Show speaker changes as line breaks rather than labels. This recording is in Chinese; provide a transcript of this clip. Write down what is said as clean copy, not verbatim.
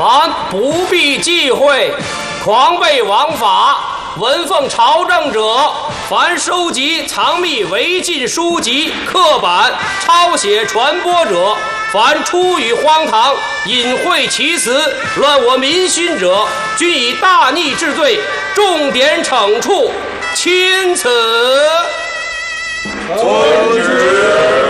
凡不必忌讳，狂悖枉法，闻奉朝政者，凡收集藏匿违禁书籍、刻板、抄写、传播者，凡出语荒唐、隐晦其词、乱我民心者，均以大逆治罪，重点惩处。钦此。
遵旨。